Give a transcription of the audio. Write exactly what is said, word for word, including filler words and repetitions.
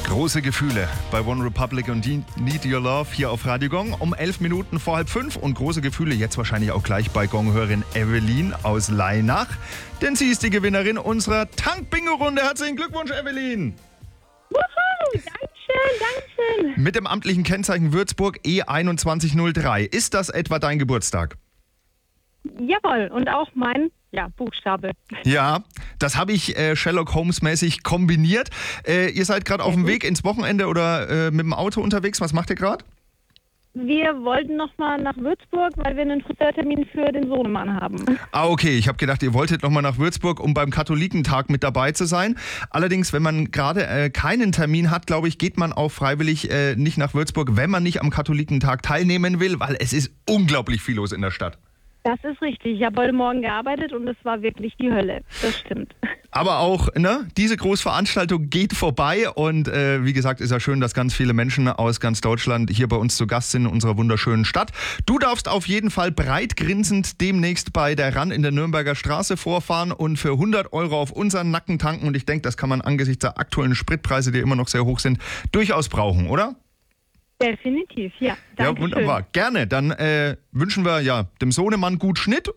Große Gefühle bei One Republic und Need Your Love hier auf Radio Gong um elf Minuten vor halb fünf und große Gefühle jetzt wahrscheinlich auch gleich bei Gong-Hörerin Evelyn aus Lainach, denn sie ist die Gewinnerin unserer Tank-Bingo-Runde. Herzlichen Glückwunsch, Evelyn! Wuhu, Dankeschön, Dankeschön. Mit dem amtlichen Kennzeichen Würzburg E einundzwanzig null drei. Ist das etwa dein Geburtstag? Jawohl, und auch mein ja, Buchstabe. Ja, das habe ich äh, Sherlock Holmes-mäßig kombiniert. Äh, ihr seid gerade auf dem Weg ins Wochenende oder äh, mit dem Auto unterwegs. Was macht ihr gerade? Wir wollten nochmal nach Würzburg, weil wir einen Friseurtermin für den Sohnemann haben. Ah, okay. Ich habe gedacht, ihr wolltet nochmal nach Würzburg, um beim Katholikentag mit dabei zu sein. Allerdings, wenn man gerade äh, keinen Termin hat, glaube ich, geht man auch freiwillig äh, nicht nach Würzburg, wenn man nicht am Katholikentag teilnehmen will, weil es ist unglaublich viel los in der Stadt. Das ist richtig. Ich habe heute Morgen gearbeitet und es war wirklich die Hölle. Das stimmt. Aber auch, ne, diese Großveranstaltung geht vorbei und äh, wie gesagt, ist ja schön, dass ganz viele Menschen aus ganz Deutschland hier bei uns zu Gast sind in unserer wunderschönen Stadt. Du darfst auf jeden Fall breit grinsend demnächst bei der R A N in der Nürnberger Straße vorfahren und für hundert Euro auf unseren Nacken tanken und ich denke, das kann man angesichts der aktuellen Spritpreise, die immer noch sehr hoch sind, durchaus brauchen, oder? Definitiv, ja. Dankeschön. Ja, wunderbar. Gerne. Dann äh, wünschen wir ja dem Sohnemann gut Schnitt